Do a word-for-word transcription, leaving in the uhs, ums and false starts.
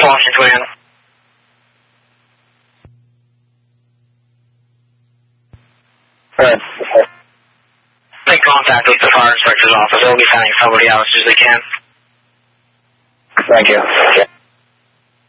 Washington Twin. Alright. Make contact with the fire inspector's office. They'll be finding somebody else as they can. Thank you.